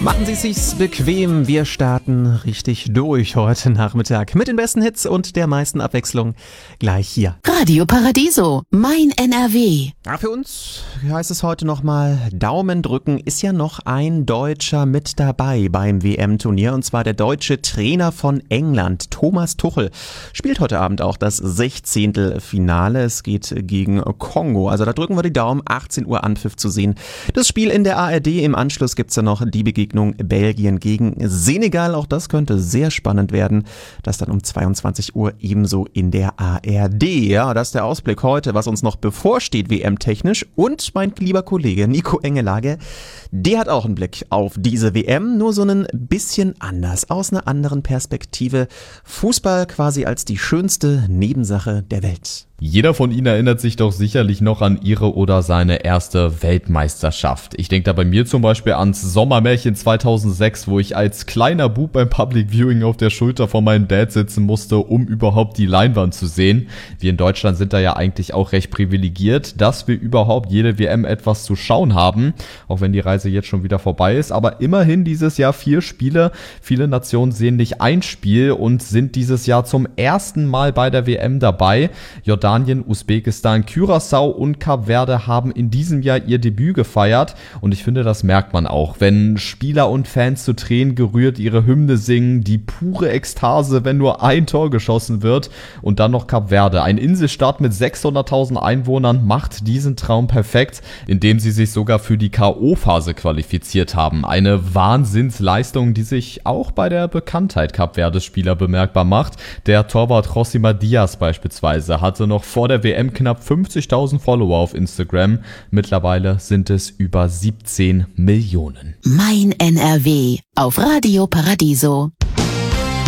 Machen Sie es sich bequem, wir starten richtig durch heute Nachmittag mit den besten Hits und der meisten Abwechslung gleich hier. Radio Paradiso, mein NRW. Ja, für uns heißt es heute nochmal, Daumen drücken, ist ja noch ein Deutscher mit dabei beim WM-Turnier, und zwar der deutsche Trainer von England, Thomas Tuchel, spielt heute Abend auch das 16. Finale. Es geht gegen Kongo, also da drücken wir die Daumen, 18 Uhr Anpfiff zu sehen. Das Spiel in der ARD, im Anschluss gibt's dann noch die Begegnung Belgien gegen Senegal, auch das könnte sehr spannend werden, das dann um 22 Uhr ebenso in der ARD. Ja, das ist der Ausblick heute, was uns noch bevorsteht WM-technisch, und mein lieber Kollege Nico Engelage, der hat auch einen Blick auf diese WM, nur so ein bisschen anders, aus einer anderen Perspektive. Fußball quasi als die schönste Nebensache der Welt. Jeder von Ihnen erinnert sich doch sicherlich noch an ihre oder seine erste Weltmeisterschaft. Ich denke da bei mir zum Beispiel ans Sommermärchen 2006, wo ich als kleiner Bub beim Public Viewing auf der Schulter von meinem Dad sitzen musste, um überhaupt die Leinwand zu sehen. Wir in Deutschland sind da ja eigentlich auch recht privilegiert, dass wir überhaupt jede WM etwas zu schauen haben, auch wenn die Reise jetzt schon wieder vorbei ist. Aber immerhin dieses Jahr 4 Spiele. Viele Nationen sehen nicht ein Spiel und sind dieses Jahr zum ersten Mal bei der WM dabei. Jordanien, Usbekistan, Curaçao und Kap Verde haben in diesem Jahr ihr Debüt gefeiert, und ich finde, das merkt man auch, wenn Spieler und Fans zu Tränen gerührt ihre Hymne singen, die pure Ekstase, wenn nur ein Tor geschossen wird, und dann noch Kap Verde. Ein Inselstaat mit 600.000 Einwohnern macht diesen Traum perfekt, indem sie sich sogar für die K.O.-Phase qualifiziert haben. Eine Wahnsinnsleistung, die sich auch bei der Bekanntheit Kap Verdes Spieler bemerkbar macht. Der Torwart Josima Diaz beispielsweise hatte noch vor der WM knapp 50.000 Follower auf Instagram. Mittlerweile sind es über 17 Millionen. Mein NRW auf Radio Paradiso.